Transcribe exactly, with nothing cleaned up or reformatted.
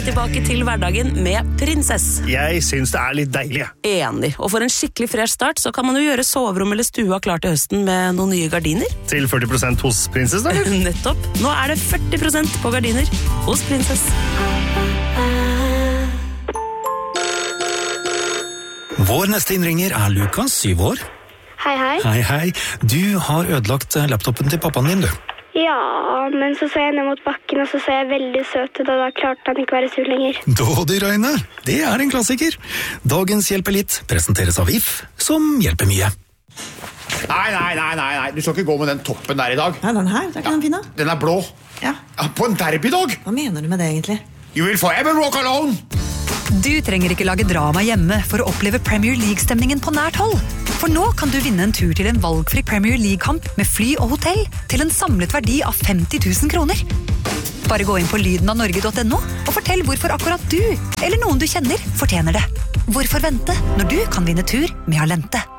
det tilbake til hverdagen med Prinsess. Jeg synes det er litt deilig. Enig. Og for en skikkelig fresh start så kan man jo gjøre soverom eller stua klar til høsten med noen nye gardiner. Til førti prosent hos Prinsess, da? Nettopp. Nå er det førti prosent på gardiner hos Prinsess. Vår neste innringer er Lukas, syv år. Hei, hei. Hei, hei. Du har ødelagt laptopen til pappaen din, du. Ja, men så ser jeg ned mot bakken, og så ser jeg veldig søt ut, og da klarte han ikke være sur lenger. Dådig, Røyne. Det er en klassiker. Dagens Hjelper litt presenteres av If, som hjelper mye. Nei, nei, nei, nei, nei. Du skal ikke gå med den toppen der i dag. Nei, den her, det er ikke den fine. Den er blå. Ja. Ja, på en derbydag. Hva mener du med det egentlig? You will forever walk alone. Du trenger ikke lage drama hjemme for å oppleve Premier League-stemningen på nært hold. For nå kan du vinne en tur til en valgfri Premier League-kamp med fly og hotell til en samlet verdi av femti tusen kroner. Bare gå inn på lyden av norge punktum no og fortell hvorfor akkurat du, eller noen du kjenner, fortjener det. Hvorfor vente når du kan vinne tur med Alente?